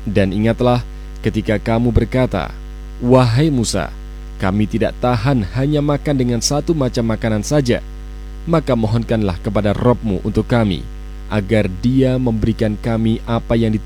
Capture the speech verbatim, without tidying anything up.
Dan ingatlah ketika kamu berkata, "Wahai Musa, kami tidak tahan hanya makan dengan satu macam makanan saja. Maka mohonkanlah kepada Rabb-Mu untuk kami, agar Dia memberikan kami apa yang ditujukan